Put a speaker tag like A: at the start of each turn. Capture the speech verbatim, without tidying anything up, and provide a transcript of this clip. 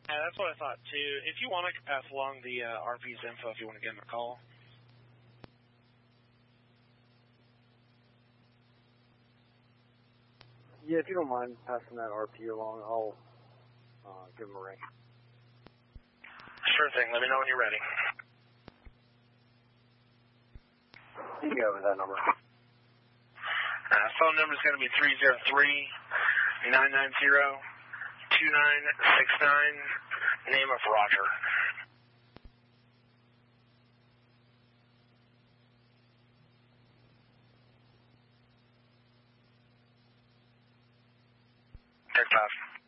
A: Yeah, that's what I thought too. If you want, I can pass along the uh, R P's info if you want to give him a call.
B: Yeah, if you don't mind passing that R P along, I'll uh, give him a ring.
A: Sure thing. Let me know when you're ready.
B: You can go with that number.
A: Uh, phone number is going to be three zero three, nine nine zero, two nine six nine. Name of Roger. Take five.